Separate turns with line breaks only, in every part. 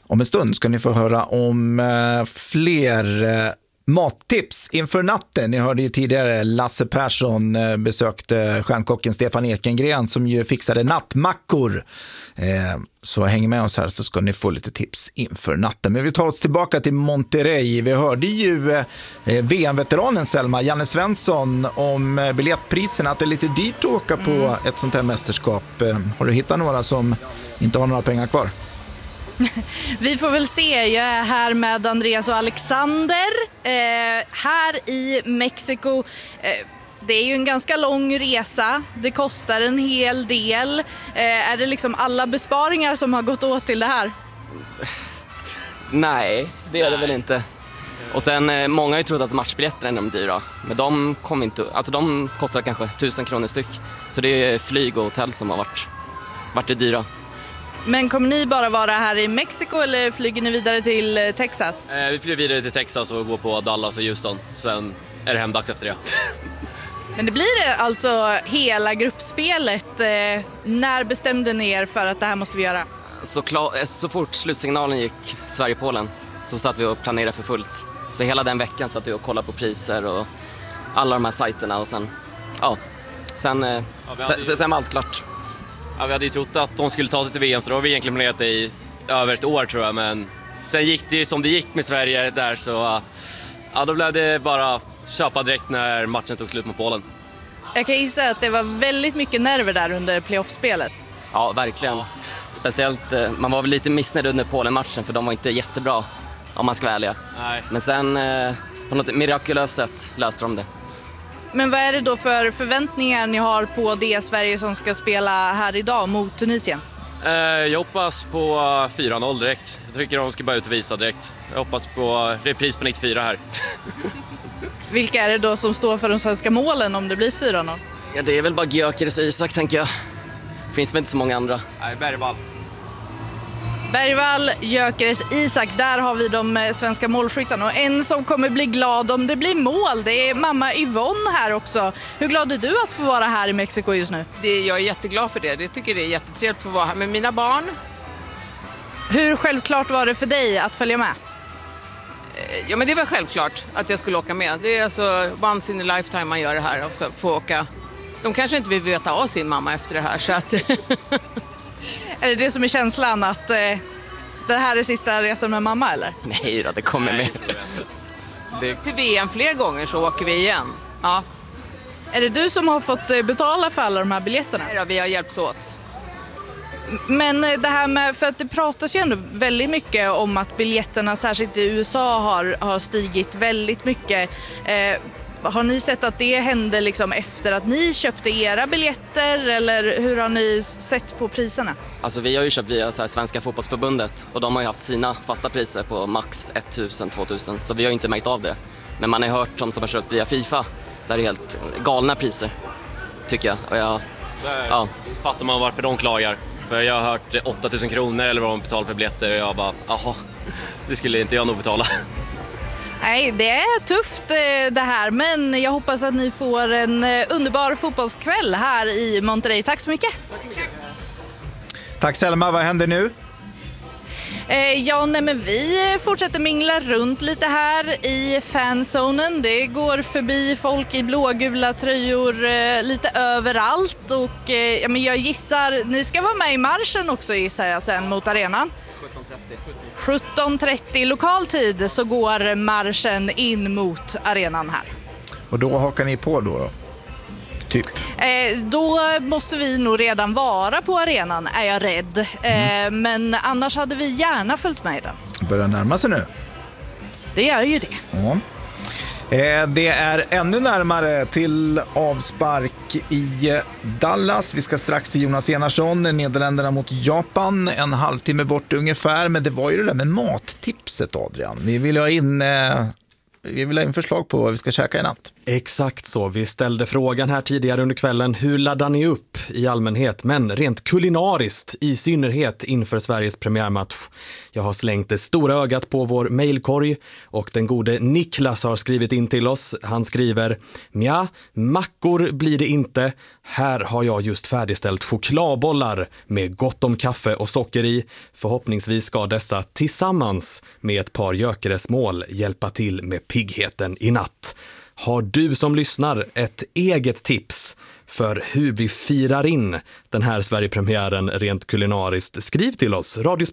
Om en stund ska ni få höra om fler mattips inför natten. Ni hörde ju tidigare Lasse Persson besökte stjärnkocken Stefan Ekengren som ju fixade nattmackor. Så häng med oss här så ska ni få lite tips inför natten. Men vi tar oss tillbaka till Monterrey. Vi hörde ju VM-veteranen Selma, Janne Svensson, om biljettpriserna, att det är lite dyrt att åka på ett sånt här mästerskap. Har du hittat några som inte har några pengar kvar?
Vi får väl se. Jag är här med Andreas och Alexander här i Mexiko. Det är ju en ganska lång resa. Det kostar en hel del. Är det liksom alla besparingar som har gått åt till det här?
Nej, det är det väl inte. Och sen, många har ju trott att matchbiljetter är de dyra. Men de kommer inte, alltså de kostar kanske 1000 kronor styck. Så det är flyg och hotell som har varit det dyra.
Men kommer ni bara vara här i Mexiko eller flyger ni vidare till Texas?
Vi flyger vidare till Texas och går på Dallas och Houston. Sen är det hemdags efter det.
Men det blir alltså hela gruppspelet. När bestämde ni er för att det här måste vi göra?
Så fort slutsignalen gick Sverige-Polen så satt vi och planerade för fullt. Så hela den veckan satt vi och kollade på priser och alla de här sajterna och sen var allt klart.
Ja, vi hade ju trott att de skulle ta sig till VM, så då har vi egentligen planerat det i över ett år tror jag. Men sen gick det som det gick med Sverige där, så då blev det bara köpa direkt när matchen tog slut mot Polen.
Jag kan gissa att det var väldigt mycket nerver där under playoffspelet.
Ja, verkligen. Speciellt, man var väl lite missnöjd under Polen-matchen för de var inte jättebra om man ska vara ärliga.
Nej.
Men sen på något mirakulöst sätt löste de det.
Men vad är det då för förväntningar ni har på det Sverige som ska spela här idag mot Tunisien?
Jag hoppas på 4-0 direkt. Jag tycker de ska bara ut och visa direkt. Jag hoppas på repris på 94 här.
Vilka är det då som står för de svenska målen om det blir 4-0?
Ja, det är väl bara Gyökeres och Isak, tänker jag. Finns väl inte så många andra.
Nej, Bergvall.
Bergvall, Gyökeres, Isak, där har vi de svenska målskyttarna. Och en som kommer bli glad om det blir mål, det är mamma Yvonne här också. Hur glad är du att få vara här i Mexiko just nu?
Jag är jätteglad för det. Jag tycker det är jättetrevligt att få vara här med mina barn.
Hur självklart var det för dig att följa med?
Ja, men det var självklart att jag skulle åka med. Det är alltså once in a lifetime man gör det här också, få åka. De kanske inte vill veta av sin mamma efter det här, så att...
Är det som är känslan att det här är sista resan med mamma, eller?
Nej då, det kommer med.
Till VM fler gånger så åker vi igen. Ja.
Är det du som har fått betala för alla de här biljetterna?
Nej då, vi har hjälpts åt.
Men det här med, för att det pratas ju ändå väldigt mycket om att biljetterna, särskilt i USA, har stigit väldigt mycket. Har ni sett att det hände liksom efter att ni köpte era biljetter, eller hur har ni sett på priserna?
Alltså vi har ju köpt via Svenska fotbollsförbundet och de har ju haft sina fasta priser på max 1000-2000, så vi har ju inte märkt av det. Men man har hört de som har köpt via FIFA, där det är helt galna priser, tycker jag. Och
Fattar man varför de klagar. För jag har hört 8000 kronor eller vad de betalar för biljetter och jag bara, det skulle inte jag nog betala.
Nej, det är tufft det här, men jag hoppas att ni får en underbar fotbollskväll här i Monterrey. Tack så mycket.
Tack Selma, vad händer nu?
Men vi fortsätter mingla runt lite här i fanzonen. Det går förbi folk i blågula tröjor lite överallt. Och jag gissar, ni ska vara med i marschen också, gissar jag, sen mot arenan. 17.30 lokal tid så går marschen in mot arenan här.
Och då hakar ni på då? Typ.
Då måste vi nog redan vara på arenan, är jag rädd. Men annars hade vi gärna följt med i den.
Börjar närma sig nu.
Det gör ju det.
Ja. Det är ännu närmare till avspark i Dallas. Vi ska strax till Jonas Enarsson, Nederländerna mot Japan, en halvtimme bort ungefär. Men det var ju det där med mattipset, Adrian. Vi vill ha in vi vill ha en förslag på vad vi ska käka i natt.
Exakt så. Vi ställde frågan här tidigare under kvällen. Hur laddar ni upp i allmänhet, men rent kulinariskt i synnerhet inför Sveriges premiärmatch? Jag har slängt det stora ögat på vår mejlkorg och den gode Niklas har skrivit in till oss. Han skriver: "Mja, mackor blir det inte. Här har jag just färdigställt chokladbollar med gott om kaffe och socker i. Förhoppningsvis ska dessa tillsammans med ett par gökeresmål hjälpa till med piggheten i natt." Har du som lyssnar ett eget tips för hur vi firar in den här Sverigepremiären rent kulinariskt? Skriv till oss,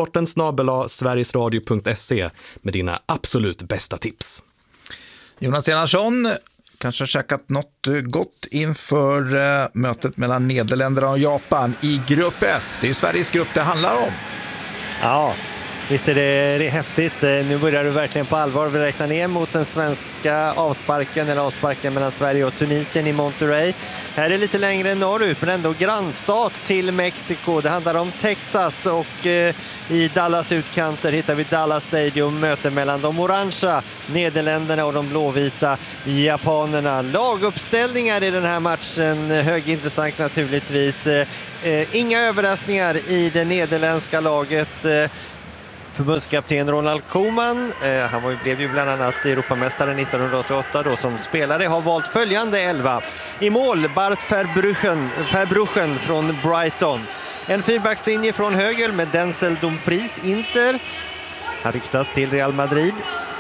radiosporten@sverigesradio.se med dina absolut bästa tips.
Jonas Enarsson kanske har käkat något gott inför mötet mellan Nederländerna och Japan i grupp F. Det är ju Sveriges grupp det handlar om.
Ja, visst är det häftigt. Nu börjar du verkligen på allvar. Vi räknar ner mot den svenska avsparken mellan Sverige och Tunisien i Monterrey. Här är det lite längre norrut, men ändå grannstat till Mexiko. Det handlar om Texas och i Dallas utkanter hittar vi Dallas Stadium, möte mellan de orangea Nederländerna och de blåvita japanerna. Laguppställningar i den här matchen, högintressant naturligtvis. Inga överraskningar i det nederländska laget. Förbundskapten Ronald Koeman, han blev ju bland annat Europamästare 1988 då som spelare, har valt följande 11. I mål Bart Verbruggen från Brighton. En fyrbackslinje från höger med Denzel Dumfries, Inter. Han ryktas till Real Madrid.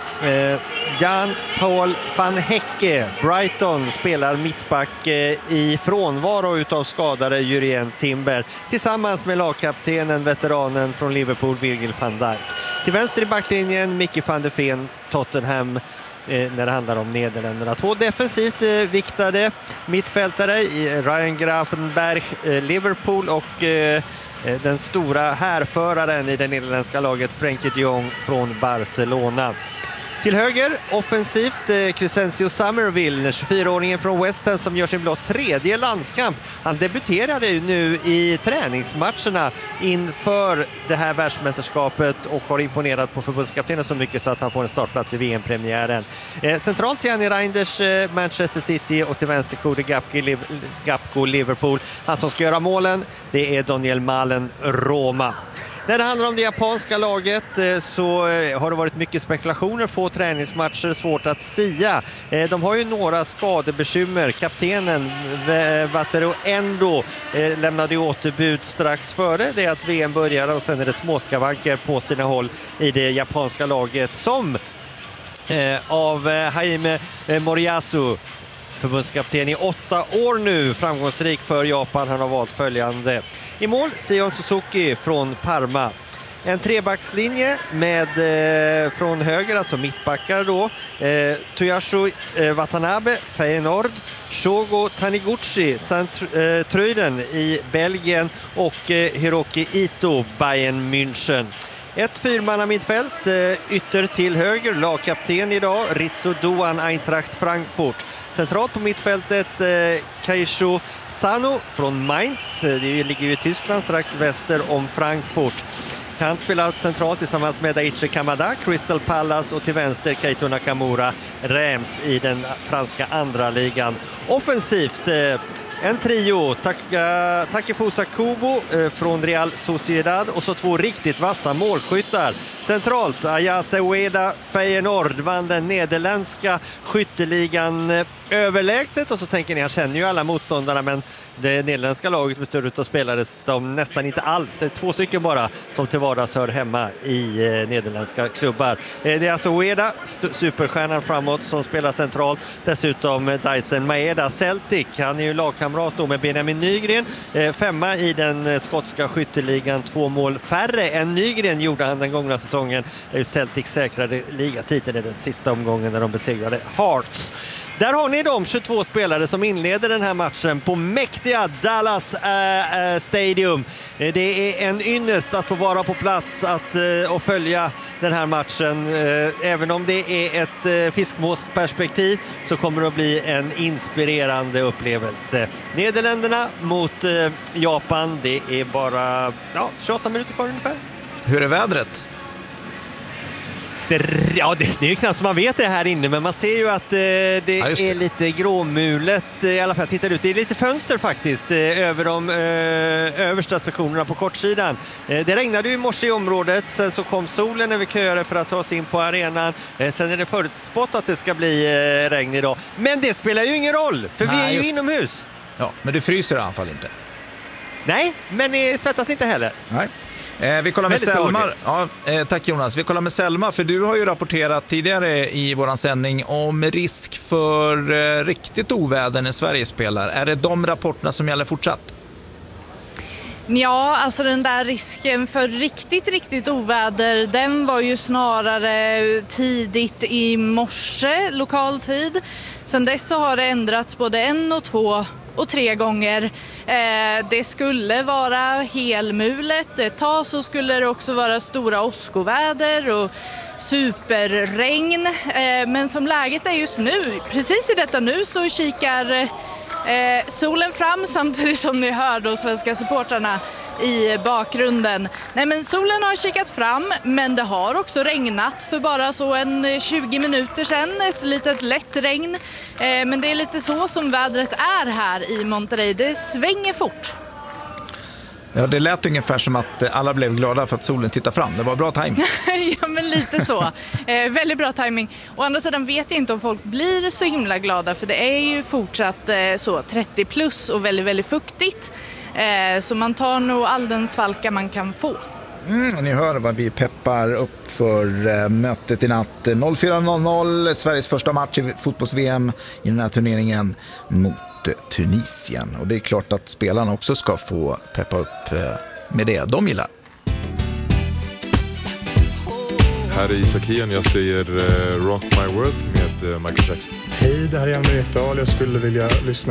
Jan-Paul van Hecke, Brighton, spelar mittback i frånvaro utav skadade Jurien Timber tillsammans med lagkaptenen, veteranen från Liverpool, Virgil van Dijk. Till vänster i backlinjen Mickey van der Ven, Tottenham, när det handlar om Nederländerna. Två defensivt viktade mittfältare, Ryan Gravenberch, Liverpool, och den stora härföraren i det nederländska laget Frenkie de Jong från Barcelona. Till höger, offensivt, Crescencio Somerville, 24-åringen från West Ham som gör sin blott tredje landskamp. Han debuterade nu i träningsmatcherna inför det här världsmästerskapet och har imponerat på förbundskaptenen så mycket så att han får en startplats i VM-premiären. Centralt till Gianni Reinders, Manchester City, och till vänster Cody Gakpo, Liverpool. Han som ska göra målen, det är Daniel Malen, Roma. När det handlar om det japanska laget så har det varit mycket spekulationer, få träningsmatcher, svårt att sia. De har ju några skadebekymmer. Kaptenen Wataru Endo lämnade ju återbud strax före det att VM började, och sen är det småskavanker på sina håll i det japanska laget som av Jaime Moriyasu, förbundskapten i 8 år nu, framgångsrik för Japan. Han har valt följande. I mål Sion Suzuki från Parma. En trebackslinje med från höger, alltså mittbackar då. Toyasu Watanabe, Feyenoord. Shogo Taniguchi, Truyden i Belgien, och Hiroki Ito, Bayern München. Ett fyrmanna mittfält, ytter till höger, lagkapten idag, Ritsu Doan, Eintracht Frankfurt. Centralt på mittfältet Keisho Sano från Mainz, det ligger ju i Tyskland strax väster om Frankfurt. Han spelar centralt tillsammans med Daichi Kamada, Crystal Palace, och till vänster Keito Nakamura, Reims i den franska andra ligan. Offensivt en trio, Takefusa Kubo från Real Sociedad, och så två riktigt vassa målskyttar. Centralt Ayase Ueda, Feyenoord, vann den nederländska skytteligan överlägset, och så tänker ni, han känner ju alla motståndarna, men det nederländska laget består av spelare som nästan inte alls, 2 stycken bara, som till vardags hör hemma i nederländska klubbar. Det är alltså Ueda, superstjärnan framåt, som spelar centralt. Dessutom Dyson Maeda, Celtic, han är ju lagkamrat då med Benjamin Nygren, 5:a i den skotska skytteligan, 2 mål färre än Nygren gjorde han den gångna säsongen. Celtic säkrade ligatiteln i den sista omgången när de besegrade Hearts. Där har ni de 22 spelare som inleder den här matchen på mäktiga Dallas Stadium. Det är en ynnest att få vara på plats och följa den här matchen. Även om det är ett fiskmåsperspektiv så kommer det att bli en inspirerande upplevelse. Nederländerna mot Japan, det är bara 28 minuter kvar ungefär.
Hur är vädret?
det är ju knappt som man vet det här inne, men man ser ju att det är lite gråmulet i alla fall. Tittar ut, det är lite fönster faktiskt över de översta stationerna på kortsidan. Det regnade ju i morse i området, sen så kom solen när vi köade för att ta oss in på arenan. Sen är det förutspått att det ska bli regn idag. Men det spelar ju ingen roll, för vi är ju inomhus.
Ja, men det fryser i alla fall inte.
Nej, men ni svettas inte heller.
Nej. Vi kollar med Selma. Ja, tack Jonas. Vi kollar med Selma, för du har ju rapporterat tidigare i våran sändning om risk för riktigt oväder när Sverige spelar. Är det de rapporterna som gäller fortsatt?
Ja, alltså den där risken för riktigt oväder, den var ju snarare tidigt i morse, lokal tid. Sen dess så har det ändrats både 1, 2 och 3 gånger. Det skulle vara helmulet. Ett tag så skulle det också vara stora åskoväder och superregn. Men som läget är just nu, precis i detta nu, så kikar solen fram samtidigt som ni hör de svenska supportrarna i bakgrunden. Nej, men solen har kikat fram, men det har också regnat för bara så en 20 minuter sedan. Ett litet lätt regn. Men det är lite så som vädret är här i Monterrey. Det svänger fort.
Ja, det lät ungefär som att alla blev glada för att solen tittar fram. Det var bra timing.
Ja, men lite så. Väldigt bra timing. Å andra sidan vet jag inte om folk blir så himla glada, för det är ju fortsatt så 30 plus och väldigt fuktigt. Så man tar nog all den svalka man kan få.
Ni hör vad vi peppar upp för mötet i natt. 04.00, Sveriges första match i fotbolls-VM i den här turneringen mot Tunisien. Och det är klart att spelarna också ska få peppa upp med det de gillar.
Här är Isak Hien, jag säger Rock My World med Michael Jackson.
Hej, det här är Janne Ekdahl. Jag skulle vilja lyssna